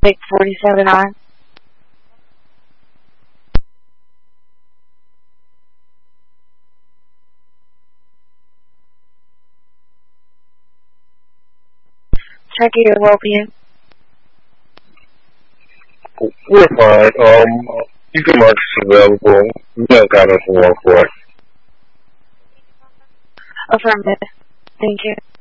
Take 47 on. Check your well-being. We're fine. You can mark us available. We don't got us to walk away. Affirmative. Thank you.